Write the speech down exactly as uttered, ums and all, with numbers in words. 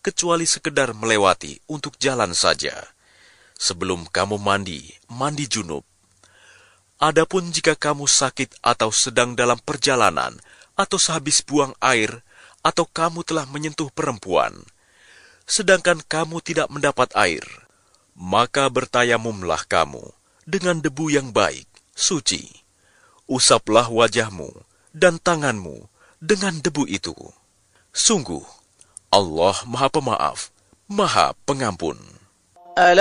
kecuali sekedar melewati untuk jalan saja. Sebelum kamu mandi, mandi junub. Adapun jika kamu sakit atau sedang dalam perjalanan, atau sehabis buang air, atau kamu telah menyentuh perempuan, sedangkan kamu tidak mendapat air, maka bertayamumlah kamu dengan debu yang baik, suci. Usaplah wajahmu dan tanganmu dengan debu itu. Sungguh, Allah Maha Pemaaf, Maha Pengampun.